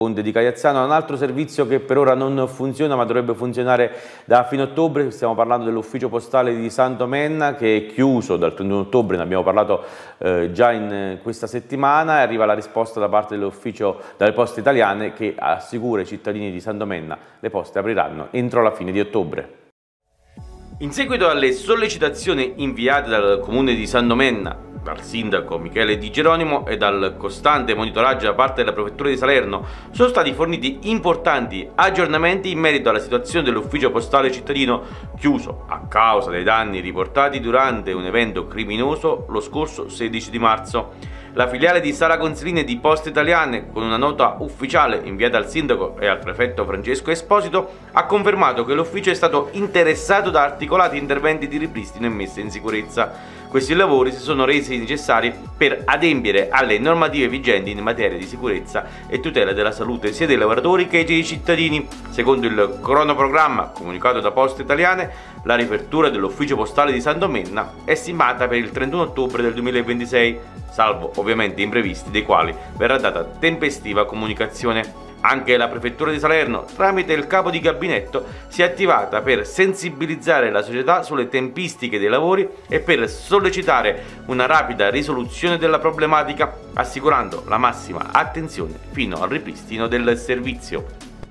Ponte di Caiazzano, un altro servizio che per ora non funziona ma dovrebbe funzionare da fine ottobre. Stiamo parlando dell'ufficio postale di San Domenna, che è chiuso dal 31 ottobre, ne abbiamo parlato già in questa settimana, e arriva la risposta da parte dell'ufficio dalle Poste Italiane che assicura ai cittadini di San Domenna le poste apriranno entro la fine di ottobre. In seguito alle sollecitazioni inviate dal Comune di San Domenna, dal sindaco Michele Di Geronimo e dal costante monitoraggio da parte della Prefettura di Salerno, sono stati forniti importanti aggiornamenti in merito alla situazione dell'ufficio postale cittadino chiuso a causa dei danni riportati durante un evento criminoso lo scorso 16 di marzo. La filiale di Sala Consiline di Poste Italiane, con una nota ufficiale inviata al sindaco e al prefetto Francesco Esposito, ha confermato che l'ufficio è stato interessato da articolati interventi di ripristino e messa in sicurezza. Questi lavori si sono resi necessari per adempiere alle normative vigenti in materia di sicurezza e tutela della salute sia dei lavoratori che dei cittadini. Secondo il cronoprogramma comunicato da Poste Italiane, la riapertura dell'ufficio postale di San Domenna è stimata per il 31 ottobre del 2026, salvo ovviamente imprevisti dei quali verrà data tempestiva comunicazione. Anche la Prefettura di Salerno, tramite il capo di gabinetto, si è attivata per sensibilizzare la società sulle tempistiche dei lavori e per sollecitare una rapida risoluzione della problematica, assicurando la massima attenzione fino al ripristino del servizio.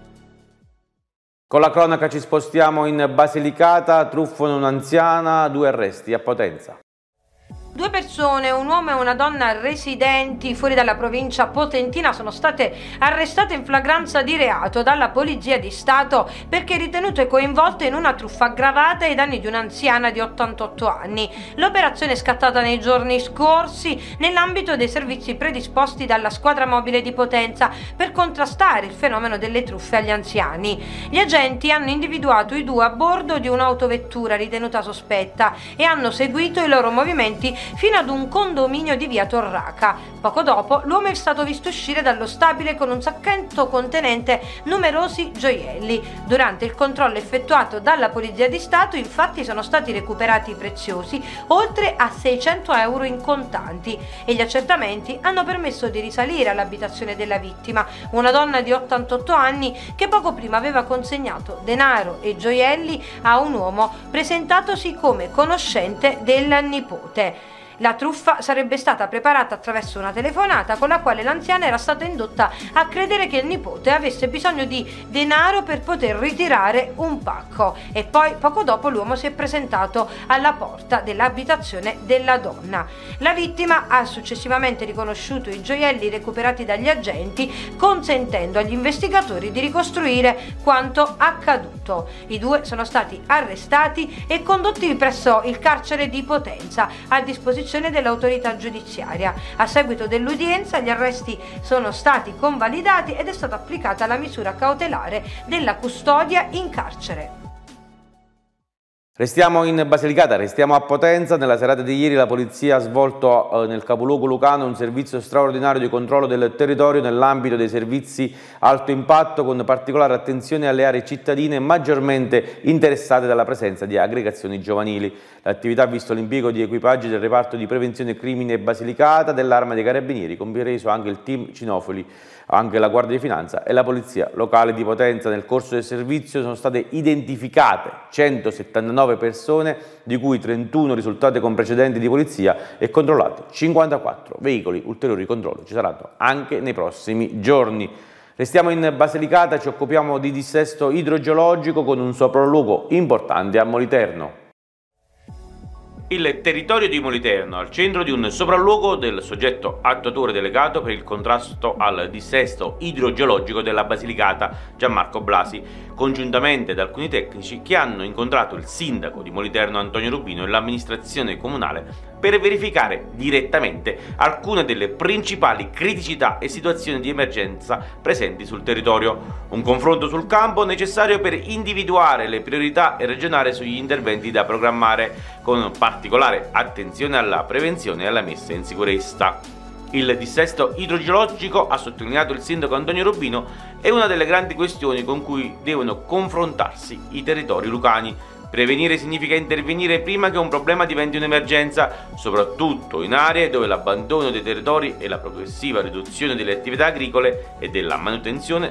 Con la cronaca ci spostiamo in Basilicata, truffano un'anziana, 2 arresti a Potenza. 2 persone, un uomo e una donna residenti fuori dalla provincia potentina, sono state arrestate in flagranza di reato dalla Polizia di Stato perché ritenute coinvolte in una truffa aggravata ai danni di un'anziana di 88 anni. L'operazione è scattata nei giorni scorsi nell'ambito dei servizi predisposti dalla squadra mobile di Potenza per contrastare il fenomeno delle truffe agli anziani. Gli agenti hanno individuato i 2 a bordo di un'autovettura ritenuta sospetta e hanno seguito i loro movimenti fino ad un condominio di via Torraca. Poco dopo l'uomo è stato visto uscire dallo stabile con un sacchetto contenente numerosi gioielli. Durante il controllo effettuato dalla Polizia di Stato, infatti, sono stati recuperati preziosi oltre a 600 euro in contanti e gli accertamenti hanno permesso di risalire all'abitazione della vittima, una donna di 88 anni che poco prima aveva consegnato denaro e gioielli a un uomo presentatosi come conoscente del nipote. La truffa sarebbe stata preparata attraverso una telefonata con la quale l'anziana era stata indotta a credere che il nipote avesse bisogno di denaro per poter ritirare un pacco e poi poco dopo l'uomo si è presentato alla porta dell'abitazione della donna. La vittima ha successivamente riconosciuto i gioielli recuperati dagli agenti, consentendo agli investigatori di ricostruire quanto accaduto. I 2 sono stati arrestati e condotti presso il carcere di Potenza a disposizione dell'autorità giudiziaria. A seguito dell'udienza gli arresti sono stati convalidati ed è stata applicata la misura cautelare della custodia in carcere. Restiamo in Basilicata, restiamo a Potenza. Nella serata di ieri la polizia ha svolto nel capoluogo lucano un servizio straordinario di controllo del territorio nell'ambito dei servizi alto impatto, con particolare attenzione alle aree cittadine maggiormente interessate dalla presenza di aggregazioni giovanili. L'attività ha visto l'impiego di equipaggi del reparto di prevenzione crimine Basilicata, dell'Arma dei Carabinieri, compreso anche il team cinofili, anche la Guardia di Finanza e la Polizia Locale di Potenza. Nel corso del servizio sono state identificate 179 persone, di cui 31 risultate con precedenti di polizia, e controllati 54 veicoli. Ulteriori controlli ci saranno anche nei prossimi giorni. Restiamo in Basilicata, ci occupiamo di dissesto idrogeologico con un sopralluogo importante a Moliterno. Il territorio di Moliterno al centro di un sopralluogo del soggetto attuatore delegato per il contrasto al dissesto idrogeologico della Basilicata, Gianmarco Blasi, congiuntamente ad alcuni tecnici che hanno incontrato il sindaco di Moliterno Antonio Rubino e l'amministrazione comunale per verificare direttamente alcune delle principali criticità e situazioni di emergenza presenti sul territorio. Un confronto sul campo necessario per individuare le priorità e ragionare sugli interventi da programmare, con particolare attenzione alla prevenzione e alla messa in sicurezza. Il dissesto idrogeologico, ha sottolineato il sindaco Antonio Rubino, è una delle grandi questioni con cui devono confrontarsi i territori lucani, Prevenire significa intervenire prima che un problema diventi un'emergenza, soprattutto in aree dove l'abbandono dei territori e la progressiva riduzione delle attività agricole e della manutenzione